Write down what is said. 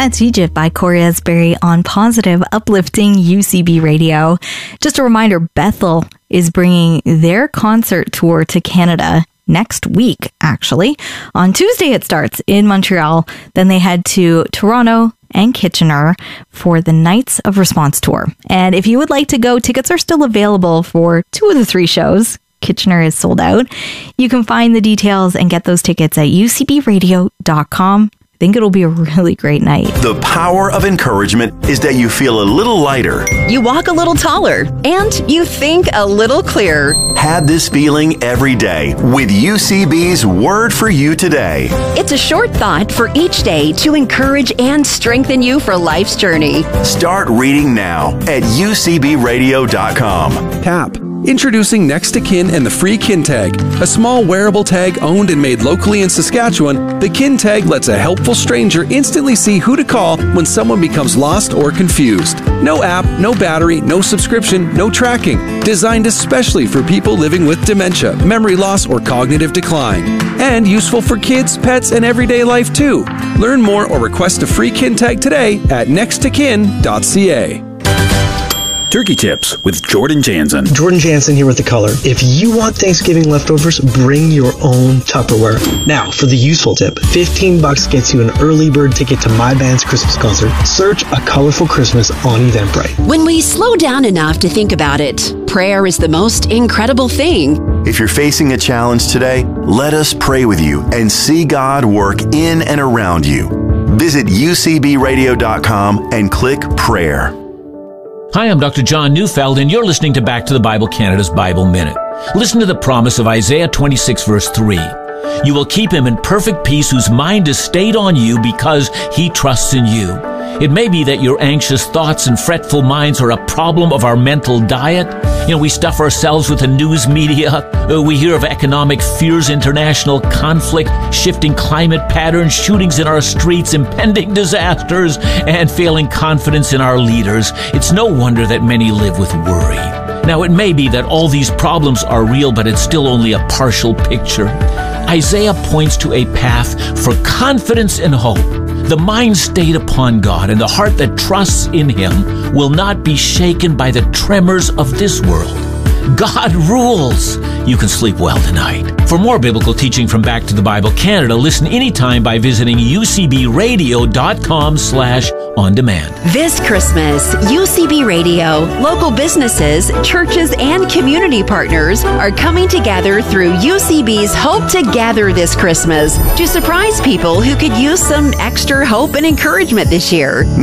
That's Egypt by Corey Asbury on Positive Uplifting UCB Radio. Just a reminder, Bethel is bringing their concert tour to Canada next week, actually. On Tuesday it starts in Montreal. Then they head to Toronto and Kitchener for the Nights of Response tour. And if you would like to go, tickets are still available for 2 of the 3 shows. Kitchener is sold out. You can find the details and get those tickets at ucbradio.com. I think it'll be a really great night. The power of encouragement is that you feel a little lighter. You walk a little taller, and you think a little clearer. Have this feeling every day with UCB's Word for You Today. It's a short thought for each day to encourage and strengthen you for life's journey. Start reading now at ucbradio.com. TAP. Introducing Next to Kin and the free Kin Tag. A small wearable tag owned and made locally in Saskatchewan, the Kin Tag lets a helpful stranger instantly see who to call when someone becomes lost or confused. No app, no battery, no subscription, no tracking. Designed especially for people living with dementia, memory loss, or cognitive decline. And useful for kids, pets, and everyday life too. Learn more or request a free Kin Tag today at nexttokin.ca. Turkey Tips with Jordan Jansen. Jordan Jansen here with The Color. If you want Thanksgiving leftovers, bring your own Tupperware. Now, for the useful tip, $15 gets you an early bird ticket to my band's Christmas concert. Search A Colorful Christmas on Eventbrite. When we slow down enough to think about it, prayer is the most incredible thing. If you're facing a challenge today, let us pray with you and see God work in and around you. Visit ucbradio.com and click prayer. Hi, I'm Dr. John Neufeld, and you're listening to Back to the Bible Canada's Bible Minute. Listen to the promise of Isaiah 26, verse 3. You will keep him in perfect peace whose mind is stayed on you because he trusts in you. It may be that your anxious thoughts and fretful minds are a problem of our mental diet. We stuff ourselves with the news media. We hear of economic fears, international conflict, shifting climate patterns, shootings in our streets, impending disasters, and failing confidence in our leaders. It's no wonder that many live with worry. Now, it may be that all these problems are real, but it's still only a partial picture. Isaiah points to a path for confidence and hope. The mind stayed upon God and the heart that trusts in Him will not be shaken by the tremors of this world. God rules. You can sleep well tonight. For more biblical teaching from Back to the Bible Canada, listen anytime by visiting ucbradio.com/on-demand. This Christmas, UCB Radio, local businesses, churches, and community partners are coming together through UCB's Hope Together this Christmas to surprise people who could use some extra hope and encouragement this year.